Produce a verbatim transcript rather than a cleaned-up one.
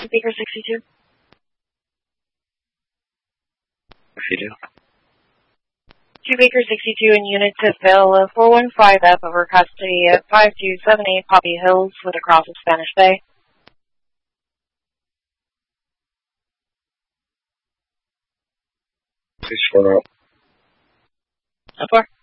Baker sixty-two. If you do. two Baker sixty-two in unit to Villa four one five F over custody at five two seven eight Poppy Hills with a cross of Spanish Bay. Please four out. So far.